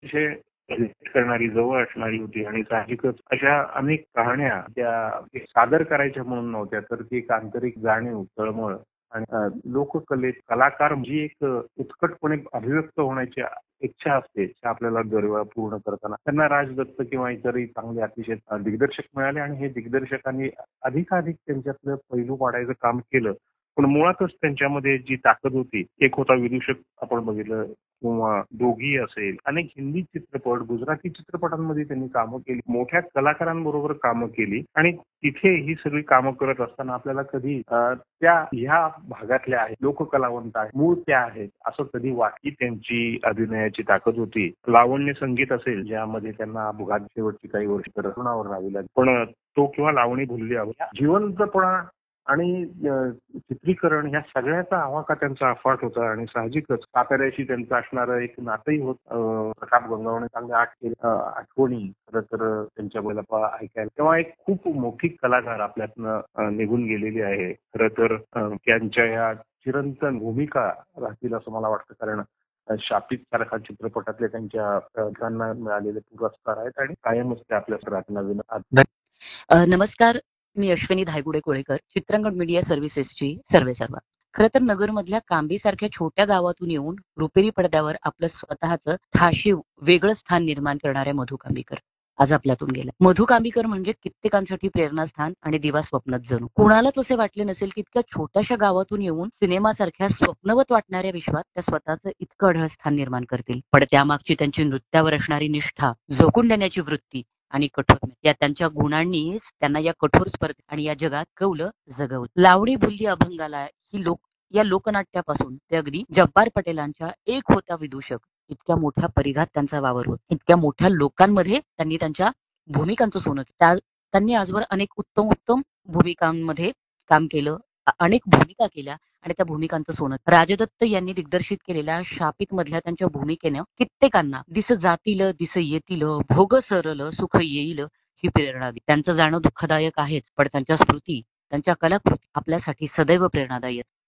अतिशय रिलेट करणारी, जवळ असणारी होती आणि साहजिकच अशा अनेक कहाण्या त्या सादर करायच्या म्हणून नव्हत्या, तर ती एक आंतरिक जाणीव, तळमळ आणि लोककलेत कलाकार म्हणजे एक उत्कटपणे अभिव्यक्त होण्याची इच्छा असते, ते आपल्याला दरवेळा पूर्ण करताना. त्यांना राज दत्त किंवा इतरही चांगले अतिशय दिग्दर्शक मिळाले आणि हे दिग्दर्शकांनी अधिकाधिक त्यांच्यातलं पैलू पाडायचं काम केलं. पण मुळातच त्यांच्यामध्ये जी ताकद होती, एक होता विदूषक आपण बघितलं किंवा दोघी असेल, अनेक हिंदी चित्रपट, गुजराती चित्रपटांमध्ये त्यांनी कामं केली, मोठ्या कलाकारांबरोबर कामं केली आणि तिथे ही सगळी कामं करत असताना आपल्याला कधी त्या ह्या भागातल्या आहेत, लोककलावंत आहेत, मूळ त्या आहेत, असं कधी वाटली त्यांची अभिनयाची ताकद होती. लावण्य संगीत असेल, ज्यामध्ये त्यांना अपघात शेवटची काही वर्ष रचनावर राहावी लागली, पण तो किंवा लावणी भुलली जिवंतपणा आणि चित्रीकरण ह्या सगळ्याचा आवाका त्यांचा अफाट होता आणि साहजिकच साताऱ्याशी त्यांचं असणारं एक नातंही होत. प्रताप गंगावणे चांगल्या आठवणी खरं तर त्यांच्या बोलापा ऐकायला, तेव्हा एक खूप मोठी कलाकार आपल्यातनं निघून गेलेली आहे. खरं तर त्यांच्या या चिरंतन भूमिका राहतील असं मला वाटतं, कारण शापित सारखा चित्रपटातले त्यांच्या मिळालेले पुरस्कार आहेत आणि कायमच ते आपल्या नवीन. नमस्कार, मी अश्विनी धायगुडे कोळेकर, चित्रंगण मीडिया सर्व्हिसेसची सर्वेसर्वा. खरं तर नगरमधल्या कांबीसारख्या छोट्या गावातून येऊन रुपेरी पडद्यावर आपलं स्वतःचं ठाशीव वेगळं स्थान निर्माण करणाऱ्या मधु कांबीकर आज आपल्यातून गेल्या. मधु कांबीकर म्हणजे कित्येकांसाठी प्रेरणास्थान आणि दिवा स्वप्नच जणू. कुणालाच असे वाटले नसेल की इतक्या छोट्याशा गावातून येऊन सिनेमासारख्या स्वप्नवत वाटणाऱ्या विश्वात त्या स्वतःचं इतकं अढळ स्थान निर्माण करतील. पण त्यामागची त्यांची नृत्यावर असणारी निष्ठा, झोकून देण्याची वृत्ती आणि कठोर या त्यांच्या गुणांनी त्यांना या कठोर स्पर्धेत आणि या जगात कवलं जगवलं. लावणी भुलली अभंगाला ही या लोकनाट्यापासून ते अगदी जब्बार पटेलांच्या एक होत्या विदूषक इतक्या मोठ्या परिघात त्यांचा वावर होत. इतक्या मोठ्या लोकांमध्ये त्यांनी त्यांच्या भूमिकांचं सोनं त्यांनी आजवर अनेक उत्तम भूमिकांमध्ये काम केलं, अनेक भूमिका केल्या आणि त्या भूमिकांचं सोनं. राजदत्त यांनी दिग्दर्शित केलेल्या शापित मधल्या त्यांच्या भूमिकेनं कित्येकांना दिस जातील, दिस येतील, भोग सरल, सुख येईल ही प्रेरणा दिली. त्यांचं जाणं दुःखदायक आहेच, पण त्यांच्या स्मृती, त्यांच्या कलाकृती आपल्यासाठी सदैव प्रेरणादायी.